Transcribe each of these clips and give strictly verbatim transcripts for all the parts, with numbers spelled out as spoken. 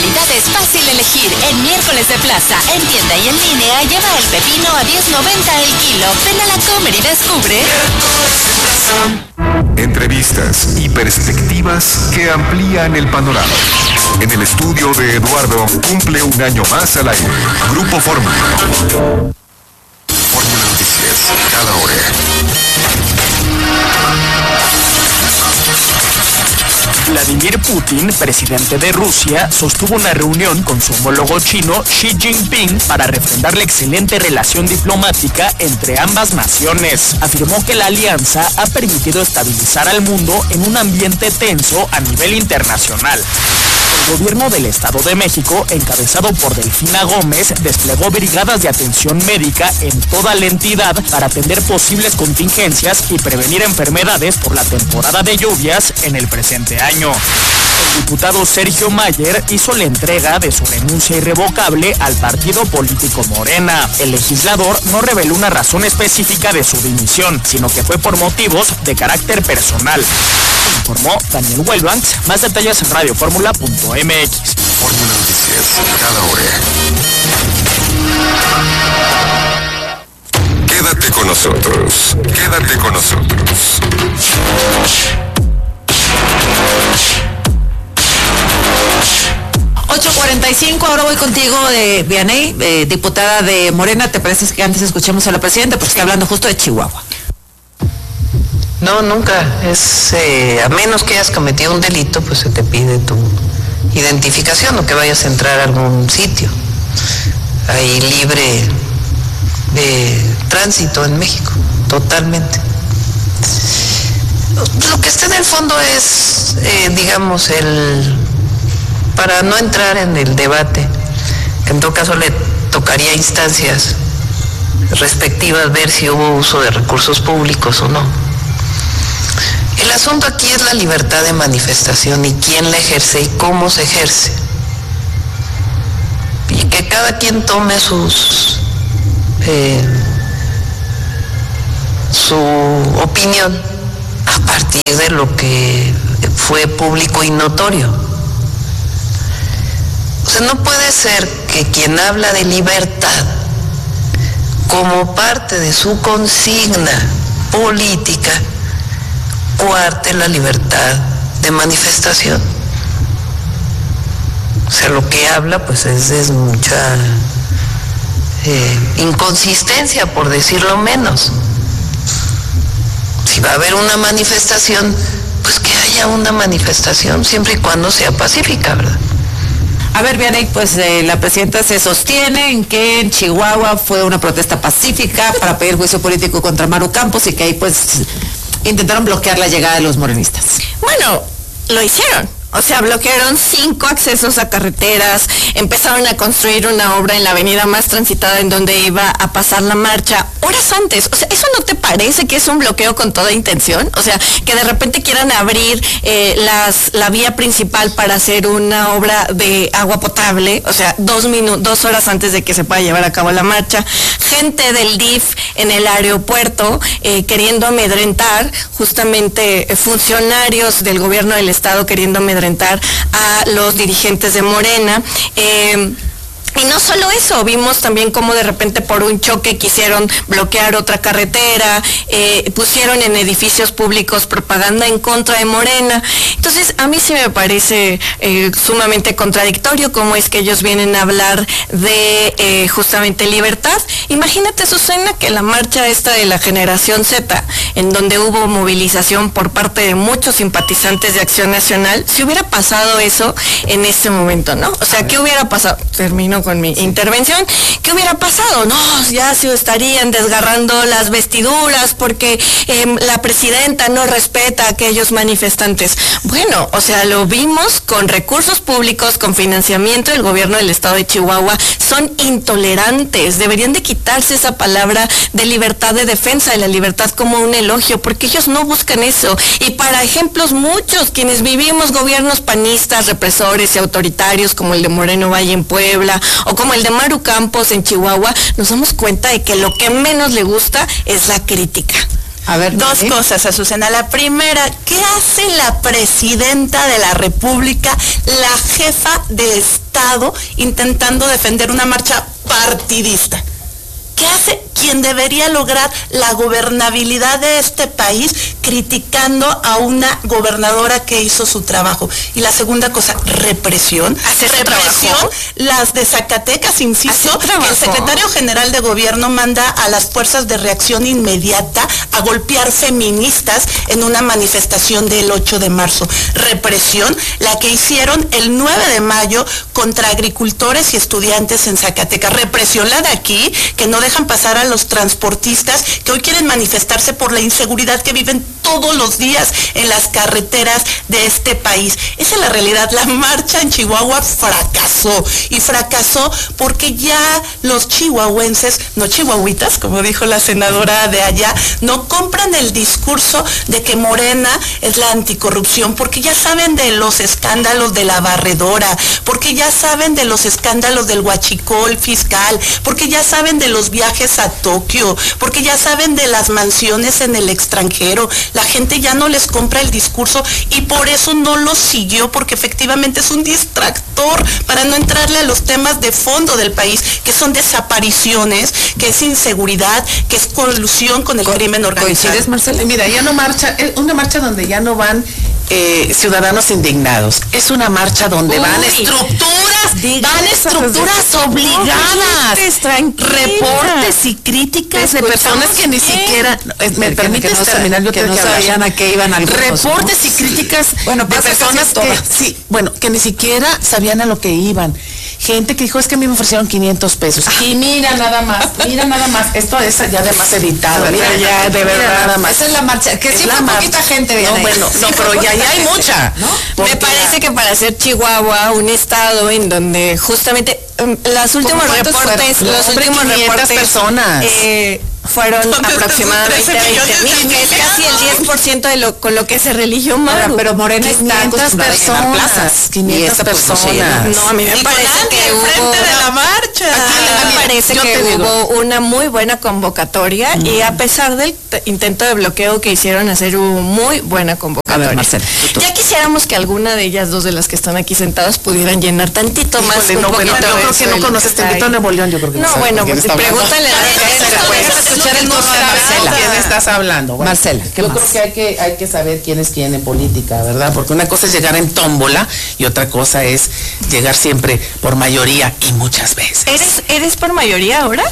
calidad es fácil elegir. En Miércoles de Plaza, en tienda y en línea, lleva el pepino a diez noventa el kilo. Ven a la Comer y descubre. Entrevistas y perspectivas que amplían el panorama. En el estudio de Eduardo cumple un año más al aire. Grupo Fórmula. Fórmula Noticias, cada hora. Vladimir Putin, presidente de Rusia, sostuvo una reunión con su homólogo chino Xi Jinping para refrendar la excelente relación diplomática entre ambas naciones. Afirmó que la alianza ha permitido estabilizar al mundo en un ambiente tenso a nivel internacional. El gobierno del Estado de México, encabezado por Delfina Gómez, desplegó brigadas de atención médica en toda la entidad para atender posibles contingencias y prevenir enfermedades por la temporada de lluvias en el presente año. El diputado Sergio Mayer hizo la entrega de su renuncia irrevocable al partido político Morena. El legislador no reveló una razón específica de su dimisión, sino que fue por motivos de carácter personal. Informó Daniel Huelbanks. Más detalles en radio fórmula punto m x. Fórmula Noticias, cada hora. Quédate con nosotros. Quédate con nosotros. ocho cuarenta y cinco, ahora voy contigo, de Vianey, eh, diputada de Morena. ¿Te parece que antes escuchemos a la presidenta? Porque está hablando justo de Chihuahua. No, nunca. Es eh, a menos que hayas cometido un delito, pues se te pide tu identificación o que vayas a entrar a algún sitio. Hay libre de tránsito en México, totalmente. Lo que está en el fondo es, eh, digamos, el... para no entrar en el debate, que en todo caso le tocaría a instancias respectivas ver si hubo uso de recursos públicos o no. El asunto aquí es la libertad de manifestación y quién la ejerce y cómo se ejerce. Y que cada quien tome sus eh, su opinión a partir de lo que fue público y notorio. O sea, no puede ser que quien habla de libertad como parte de su consigna política coarte la libertad de manifestación. O sea, lo que habla pues es, es mucha eh, inconsistencia, por decirlo menos. Si va a haber una manifestación, pues que haya una manifestación siempre y cuando sea pacífica, ¿verdad? A ver, Vianey, pues eh, la presidenta se sostiene en que en Chihuahua fue una protesta pacífica para pedir juicio político contra Maru Campos y que ahí pues intentaron bloquear la llegada de los morenistas. Bueno, lo hicieron. O sea, bloquearon cinco accesos a carreteras, empezaron a construir una obra en la avenida más transitada en donde iba a pasar la marcha horas antes. O sea, ¿eso no te parece que es un bloqueo con toda intención? O sea, que de repente quieran abrir eh, las, la vía principal para hacer una obra de agua potable, o sea, dos minutos, dos horas antes de que se pueda llevar a cabo la marcha. Gente del D I F en el aeropuerto eh, queriendo amedrentar, justamente eh, funcionarios del gobierno del estado queriendo amedrentar a los dirigentes de Morena. Eh, Y no solo eso, vimos también cómo de repente por un choque quisieron bloquear otra carretera, eh, pusieron en edificios públicos propaganda en contra de Morena. Entonces, a mí sí me parece eh, sumamente contradictorio cómo es que ellos vienen a hablar de eh, justamente libertad. Imagínate, Susana, que la marcha esta de la Generación Z, en donde hubo movilización por parte de muchos simpatizantes de Acción Nacional, si hubiera pasado eso en este momento, ¿no? O sea, ¿qué hubiera pasado? Termino con mi sí. intervención. ¿Qué hubiera pasado? No, ya se estarían desgarrando las vestiduras porque eh, la presidenta no respeta a aquellos manifestantes. Bueno, o sea, lo vimos con recursos públicos, con financiamiento del gobierno del estado de Chihuahua. Son intolerantes. Deberían de quitarse esa palabra de libertad de defensa, de la libertad como un elogio, porque ellos no buscan eso. Y para ejemplos muchos, quienes vivimos gobiernos panistas, represores y autoritarios como el de Moreno Valle en Puebla o como el de Maru Campos en Chihuahua, nos damos cuenta de que lo que menos le gusta es la crítica. A ver, dos ¿eh? cosas, Azucena. La primera, ¿qué hace la presidenta de la República, la jefa de Estado estado intentando defender una marcha partidista. ¿Qué hace quien debería lograr la gobernabilidad de este país criticando a una gobernadora que hizo su trabajo? Y la segunda cosa, represión. ¿Hace represión, trabajo? Las de Zacatecas, insisto, que el secretario general de gobierno manda a las fuerzas de reacción inmediata a golpear feministas en una manifestación del ocho de marzo. Represión, la que hicieron el nueve de mayo contra agricultores y estudiantes en Zacatecas. Represión la de aquí, que no dejan pasar a los transportistas que hoy quieren manifestarse por la inseguridad que viven todos los días en las carreteras de este país. Esa es la realidad. La marcha en Chihuahua fracasó, y fracasó porque ya los chihuahuenses, no chihuahuitas, como dijo la senadora de allá, no compran el discurso de que Morena es la anticorrupción, porque ya saben de los escándalos de la barredora, porque ya saben de los escándalos del huachicol fiscal, porque ya saben de los viajes a Tokio, porque ya saben de las mansiones en el extranjero. La gente ya no les compra el discurso y por eso no lo siguió, porque efectivamente es un distractor para no entrarle a los temas de fondo del país, que son desapariciones, que es inseguridad, que es colusión con el Co crimen organizado. ¿Coincides, Marcela? Mira, ya no marcha, es una marcha donde ya no van eh, ciudadanos indignados, es una marcha donde Uy, van estructuras, van estructuras obligadas, reportes y críticas de personas que ni siquiera, me permites no terminar, yo que no sabían a qué iban algunos, reportes ¿no? y críticas bueno, de personas que, sí, bueno, que ni siquiera sabían a lo que iban. Gente que dijo, es que a mí me ofrecieron quinientos pesos. Y mira nada más, mira nada más. Esto es ya además editado. Mira, ya, de verdad, nada más. Esa es la marcha, que sí fue poquita gente. No, bueno, no, pero ya, ya hay mucha. ¿No? Me parece que para hacer Chihuahua un estado en donde justamente um, los últimos reportes, los últimos reportes personas. Eh, fueron aproximadamente veinte mil, que es casi el diez por ciento de lo con lo que se religió Maru. Pero Morena está acostumbrada a plazas, quinientas personas. No, a mí me parece que hubo de la marcha. A mí me parece que hubo una muy buena convocatoria mm. y a pesar del intento de bloqueo que hicieron, hacer una muy buena convocatoria. A ver, Marcela, ya quisiéramos que alguna de ellas dos de las que están aquí sentadas pudieran llenar tantito más. Híjole, un no, bueno, yo creo que no conoces Tepito Nuevo León, yo creo que no. No, bueno, pues pregúntale a la escuchar el nombre de Marcela. ¿Quién estás hablando? Bueno, Marcela, ¿qué yo más? creo que hay que hay que saber quién es quién en política, ¿verdad? Porque una cosa es llegar en tómbola y otra cosa es llegar siempre por mayoría y muchas veces. ¿Eres eres por mayoría ahora?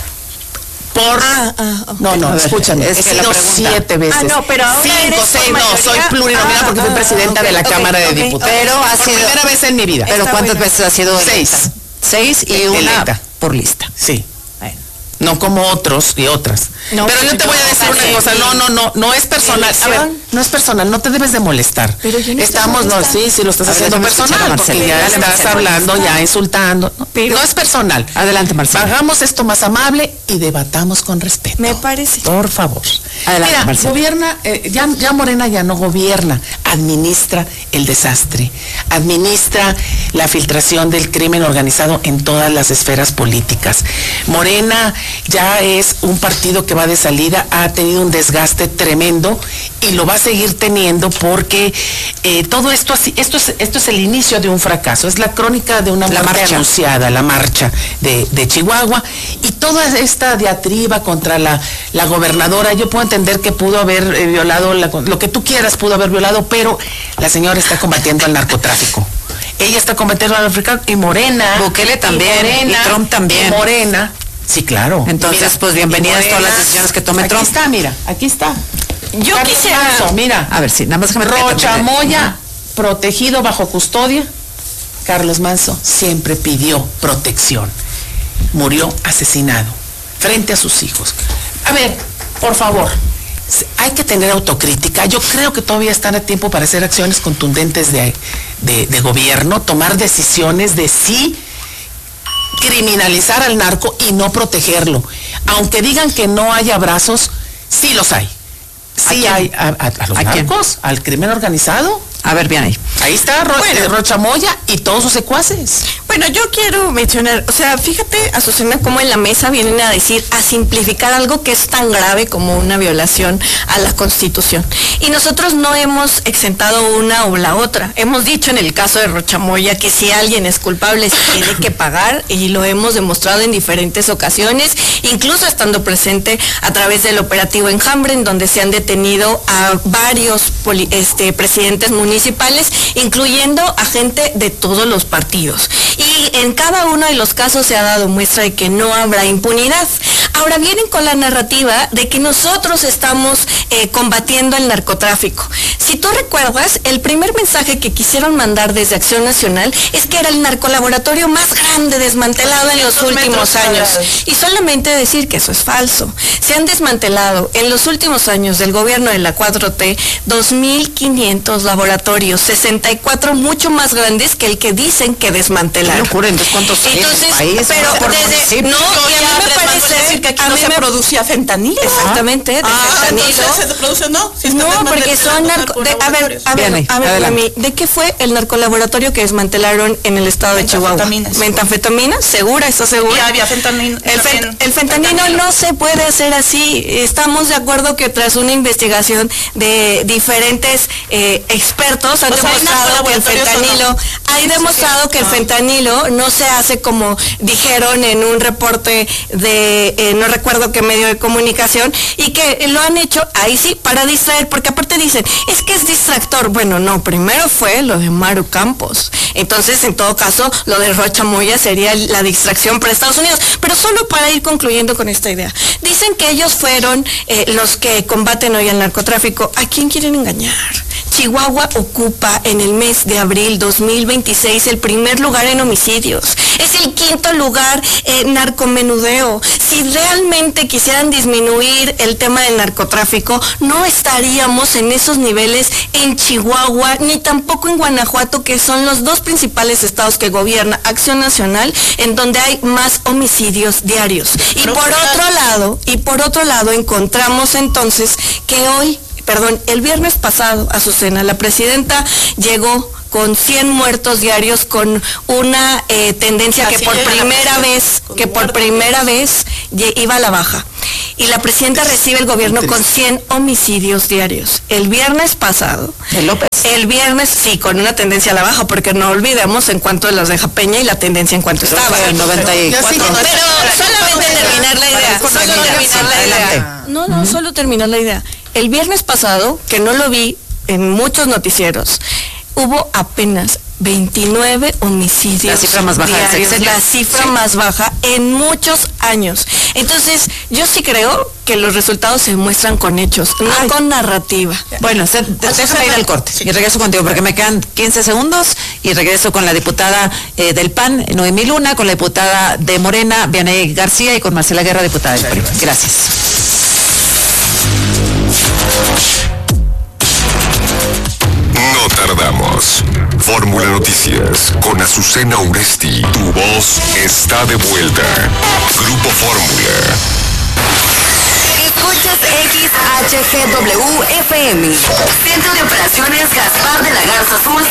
Por ah, ah, okay. No, no, escúchame, he sido siete veces. Ah, no, pero ahora cinco, eres seis, por no, mayoría. soy plurinominal ah, porque fui presidenta ah, okay, de la okay, Cámara okay, de Diputados. Pero ha sido por primera vez en mi vida. Pero ¿cuántas bueno. veces ha sido seis? Electa? Seis y una electa. Por lista. Sí. No como otros y otras. No, pero yo te voy a decir una cosa, no, no, no, no es personal. A ver, no es personal, no te debes de molestar. Pero yo no Estamos, no, sí, sí lo estás haciendo personal, porque ya estás hablando, ya insultando. No, pero no es personal. Adelante, Marcela. Hagamos esto más amable y debatamos con respeto. Me parece. Por favor. Adelante, Mira, Marcela. gobierna, eh, ya, ya Morena ya no gobierna, administra el desastre, administra la filtración del crimen organizado en todas las esferas políticas. Morena ya es un partido que va de salida, ha tenido un desgaste tremendo y lo va a seguir teniendo porque eh, todo esto así, esto es, esto es el inicio de un fracaso, es la crónica de una muerte anunciada, la marcha de, de Chihuahua, y toda esta diatriba contra la, la gobernadora, yo puedo entender que pudo haber eh, violado, la, lo que tú quieras pudo haber violado, pero la señora está combatiendo al narcotráfico. Ella está combatiendo al narcotráfico y Morena. Bukele también, y, Morena, y Trump también. Y Morena. Sí, claro. Entonces, mira, pues bienvenidas todas las decisiones que tome Trump. Aquí está, mira, aquí está. Yo Carlos quisiera... Manso, mira. A ver, sí, nada más que me Rocha Moya, uh-huh. protegido bajo custodia. Carlos Manso siempre pidió protección. Murió asesinado frente a sus hijos. A ver, por favor, hay que tener autocrítica. Yo creo que todavía están a tiempo para hacer acciones contundentes de, de, de gobierno, tomar decisiones de sí criminalizar al narco y no protegerlo. Aunque digan que no hay abrazos, sí los hay. Sí hay a, a, a los ¿A narcos, quién? Al crimen organizado. A ver, bien ahí. Ahí está Ro bueno. Rocha Moya y todos sus secuaces. Bueno, yo quiero mencionar, o sea, fíjate, Azucena, cómo en la mesa vienen a decir, a simplificar algo que es tan grave como una violación a la Constitución. Y nosotros no hemos exentado una o la otra. Hemos dicho en el caso de Rocha Moya que si alguien es culpable se tiene que pagar, y lo hemos demostrado en diferentes ocasiones, incluso estando presente a través del operativo Enjambre, en donde se han detenido a varios poli, este, presidentes municipales, incluyendo a gente de todos los partidos. Y en cada uno de los casos se ha dado muestra de que no habrá impunidad. Ahora vienen con la narrativa de que nosotros estamos eh, combatiendo el narcotráfico. Si tú recuerdas, el primer mensaje que quisieron mandar desde Acción Nacional es que era el narcolaboratorio más grande desmantelado en los últimos años. Y solamente decir que eso es falso. Se han desmantelado en los últimos años del gobierno de la cuatro T dos mil quinientos laboratorios, sesenta y cuatro mucho más grandes que el que dicen que desmantelaron. No ocurre, entonces ¿cuántos Entonces, país, pero por desde, no, y a mí me parece decir que aquí a no mí se me, producía fentanilo. Exactamente, de ah, fentanilo. Entonces se produce, no, si no, porque son narco, de, a ver, a ver, a ver, a mí, ¿de qué fue el narcolaboratorio que desmantelaron en el estado de Chihuahua? Metanfetamina, segura, ¿estás segura? Y había fentanilo. El, fen, el fentanilo, fentanilo no se puede hacer así. Estamos de acuerdo que tras una investigación de diferentes eh, expertos han o sea, demostrado que el fentanilo, no. hay demostrado que el fentanilo no se hace como dijeron en un reporte de, eh, no recuerdo qué medio de comunicación, y que lo han hecho, ahí sí, para distraer, porque aparte dicen, es que es distractor. Bueno, no, primero fue lo de Maru Campos. Entonces, en todo caso, lo de Rocha Moya sería la distracción para Estados Unidos. Pero solo para ir concluyendo con esta idea. Dicen que ellos fueron eh, los que combaten hoy el narcotráfico. ¿A quién quieren engañar? Chihuahua ocupa en el mes de abril dos mil veintiséis el primer lugar en homicidios. Es el quinto lugar en narcomenudeo. Si realmente quisieran disminuir el tema del narcotráfico, no estaríamos en esos niveles en Chihuahua, ni tampoco en Guanajuato, que son los dos principales estados que gobierna Acción Nacional, en donde hay más homicidios diarios. Y por otro lado, y por otro lado, encontramos entonces que hoy, perdón, el viernes pasado, Azucena, la presidenta llegó con cien muertos diarios, con una eh, tendencia Así que por primera vez, que por primera vez iba a la baja. Y la presidenta recibe el gobierno con cien homicidios diarios. El viernes pasado, ¿El López? el viernes sí, con una tendencia a la baja, porque no olvidemos en cuanto a los de Peña y la tendencia en cuanto estaba. El noventa y cuatro. Pero solamente terminar la idea, solo terminar la idea. No, no, solo terminar la idea. El viernes pasado, que no lo vi en muchos noticieros, hubo apenas veintinueve homicidios. La cifra más baja diarios, del la cifra sí. más baja en muchos años. Entonces, yo sí creo que los resultados se muestran con hechos, no Ay. con narrativa. Bueno, se, déjame ir al corte sí. y regreso contigo porque me quedan quince segundos y regreso con la diputada eh, del P A N, Noemí Luna, con la diputada de Morena, Vianey García, y con Marcela Guerra, diputada del P R I. Gracias. No tardamos. Fórmula Noticias con Azucena Uresti. Tu voz está de vuelta. Grupo Fórmula. Escuchas X H G W F M. Centro de Operaciones Gaspar de la Garza Azul.